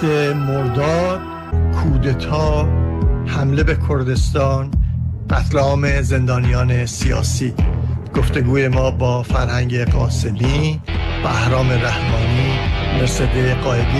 مرداد، کودتا، حمله به کردستان، قتل عام زندانیان سیاسی. گفتگوی ما با فرهنگ قاسمی، بهرام رحمانی، مرسده قائدی